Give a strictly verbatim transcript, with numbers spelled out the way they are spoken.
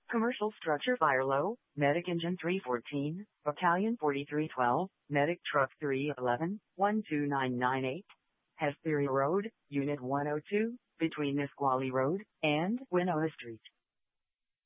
Commercial structure fire low, medic engine three fourteen, battalion forty-three twelve, medic truck three eleven, one two nine nine eight. Hesperia Road, Unit one oh two, between Nisqually Road and Winona Street.